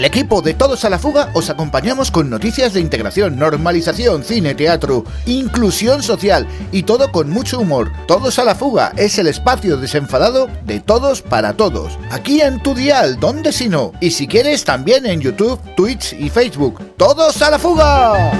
el equipo de Todos a la Fuga os acompañamos con noticias de integración, normalización, cine, teatro, inclusión social y todo con mucho humor. Todos a la Fuga es el espacio desenfadado de todos para todos. Aquí en tu dial, ¿dónde si no? Y si quieres también en YouTube, Twitch y Facebook. ¡Todos a la Fuga!